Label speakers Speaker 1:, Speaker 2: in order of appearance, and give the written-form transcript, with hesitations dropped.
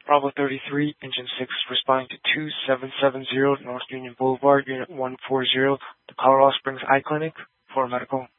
Speaker 1: Bravo 33, Engine 6, responding to 2770 North Union Boulevard, Unit 140, the Colorado Springs Eye Clinic for medical.